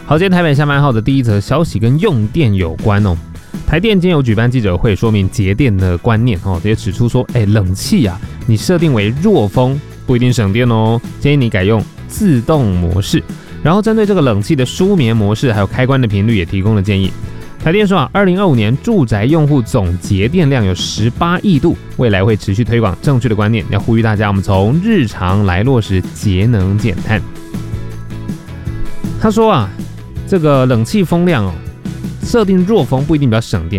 好，今天台北下班后的第一则消息跟用电有关哦。台电今天有举办记者会，说明节电的观念哦，直接指出说，冷气啊，你设定为弱风不一定省电哦，建议你改用自动模式。然后针对这个冷气的舒眠模式还有开关的频率也提供了建议。台电说啊，2025年住宅用户总节电量有18亿度，未来会持续推广正确的观念，要呼吁大家我们从日常来落实节能减碳。他说啊，这个冷气风量哦，设定弱风不一定比较省电。